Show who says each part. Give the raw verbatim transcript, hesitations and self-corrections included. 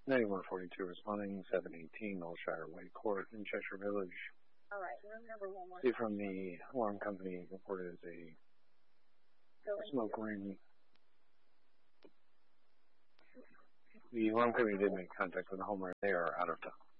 Speaker 1: ninety-one forty-two responding, seven eighteen Oldshire Way Court in Cheshire Village.
Speaker 2: All right, room number one one.
Speaker 1: See from the alarm company reported as a smoke ring. The alarm company did make contact with the homeowner. They are out of town.